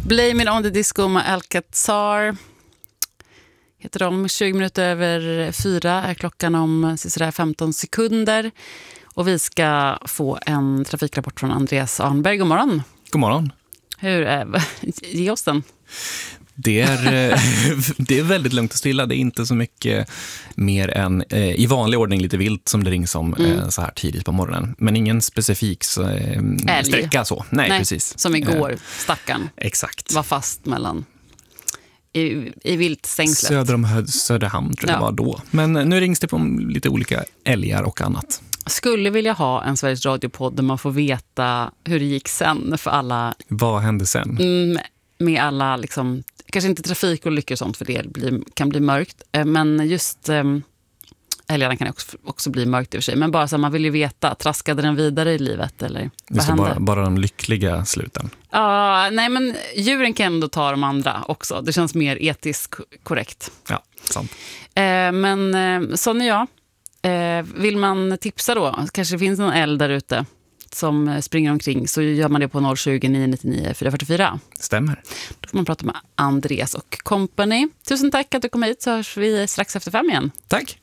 Blame It on the Disco med Alcazar heter de. 20 minuter över 4 är klockan om sådär 15 sekunder. Och vi ska få en trafikrapport från Andreas Arnberg. God morgon. God morgon. Hur är ge oss den? Det är väldigt lugnt och stilla. Det är inte så mycket mer än i vanlig ordning lite vilt som det rings om så här tidigt på morgonen. Men ingen specifik sträcka så. Nej, precis. Som igår, stackarn. Exakt. Var fast mellan i viltstängslet. Söder om Söderhamn tror jag det var då. Men nu rings det på lite olika älgar och annat. Skulle vilja ha en Sveriges Radio-podd där man får veta hur det gick sen för alla. Vad hände sen? Med alla liksom, kanske inte trafikolyckor och sånt för det kan bli mörkt. Men just älgarna kan också bli mörkt i och för sig. Men bara så man vill ju veta, traskade den vidare i livet eller vad hände? Bara de lyckliga sluten. Nej men djuren kan ändå ta de andra också. Det känns mer etiskt korrekt. Ja, sant. Men sån är jag. Vill man tipsa då? Kanske det finns någon älg där ute som springer omkring, så gör man det på 020 999 444. Stämmer. Då får man prata med Andreas och company. Tusen tack att du kom hit, så hörs vi strax efter 5 igen. Tack.